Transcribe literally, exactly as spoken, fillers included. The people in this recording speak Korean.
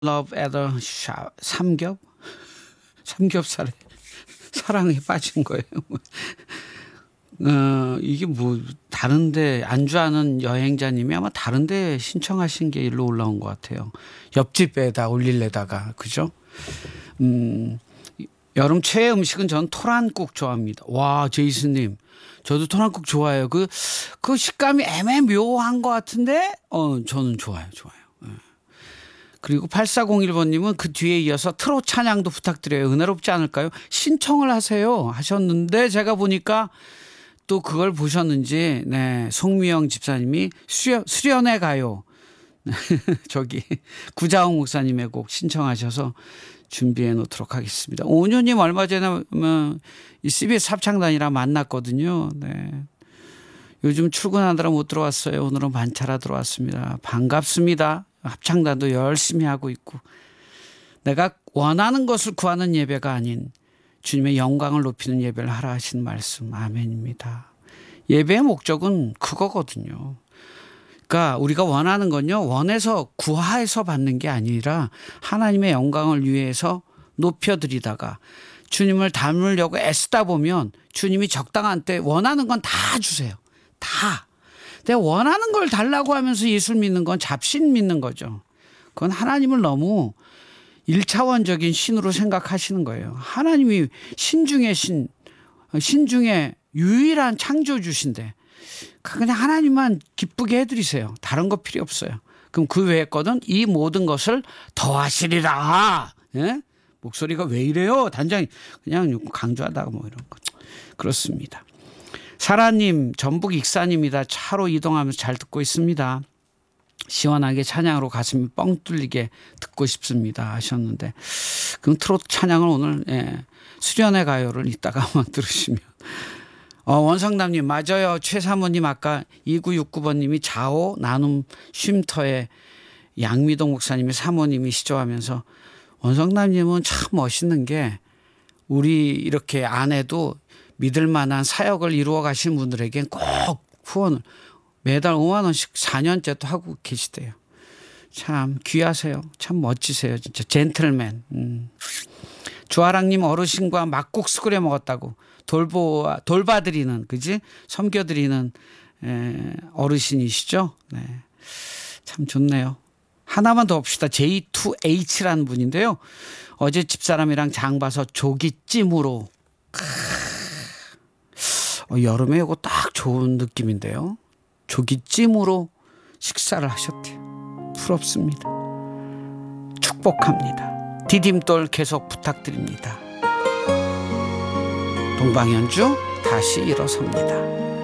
Love at a shop. 삼겹? 삼겹살에 사랑에 빠진 거예요. 어, 이게 뭐 다른데 안주하는 여행자님이 아마 다른데 신청하신 게 일로 올라온 것 같아요. 옆집에다 올릴래다가 그죠? 음, 여름 최애 음식은 저는 토란국 좋아합니다. 와, 제이슨님, 저도 토란국 좋아해요. 그, 그 식감이 애매묘한 것 같은데, 어, 저는 좋아요, 좋아요. 예. 그리고 팔사공일 번님은 그 뒤에 이어서 트롯 찬양도 부탁드려요. 은혜롭지 않을까요? 신청을 하세요 하셨는데 제가 보니까 또 그걸 보셨는지, 네, 송미영 집사님이 수련, 수련회 가요. 저기 구자홍 목사님의 곡 신청하셔서 준비해 놓도록 하겠습니다. 오년님 얼마 전에 이 씨비에스 합창단이랑 만났거든요. 네. 요즘 출근하느라 못 들어왔어요. 오늘은 반차라 들어왔습니다. 반갑습니다. 합창단도 열심히 하고 있고, 내가 원하는 것을 구하는 예배가 아닌 주님의 영광을 높이는 예배를 하라 하신 말씀, 아멘입니다. 예배의 목적은 그거거든요. 그러니까 우리가 원하는 건요, 원해서 구하해서 받는 게 아니라 하나님의 영광을 위해서 높여드리다가 주님을 닮으려고 애쓰다 보면 주님이 적당한 때 원하는 건 다 주세요. 다. 근데 원하는 걸 달라고 하면서 예수 믿는 건 잡신 믿는 거죠. 그건 하나님을 너무 일차원적인 신으로 생각하시는 거예요. 하나님이 신 중의 신, 신 중에 유일한 창조주신데 그냥 하나님만 기쁘게 해드리세요. 다른 거 필요 없어요. 그럼 그 외의 거는 이 모든 것을 더하시리라. 예? 목소리가 왜 이래요? 단장이 그냥 강조하다가 뭐 이런 거. 그렇습니다. 사라님, 전북 익산입니다. 차로 이동하면서 잘 듣고 있습니다. 시원하게 찬양으로 가슴이 뻥 뚫리게 듣고 싶습니다 하셨는데, 그럼 트로트 찬양을 오늘, 예, 수련회 가요를 이따가 한번 들으시면. 어, 원성남님, 맞아요. 최 사모님, 아까 이구육구 번님이 자오 나눔 쉼터에 양미동 목사님이 사모님이시죠 하면서, 원성남님은 참 멋있는 게 우리 이렇게 아내도 믿을 만한 사역을 이루어 가신 분들에겐 꼭 후원을 매달 오만 원씩 사 년째 또 하고 계시대요. 참 귀하세요. 참 멋지세요. 진짜 젠틀맨. 음. 주아랑님, 어르신과 막국수 끓여 먹었다고 돌보, 돌봐드리는, 그지? 섬겨드리는 에, 어르신이시죠? 네. 참 좋네요. 하나만 더 봅시다. 제이 투 에이치라는 분인데요. 어제 집사람이랑 장 봐서 조기찜으로. 어, 여름에 이거 딱 좋은 느낌인데요. 조기찜으로 식사를 하셨대요. 부럽습니다. 축복합니다. 디딤돌 계속 부탁드립니다. 동방현주 다시 일어섭니다.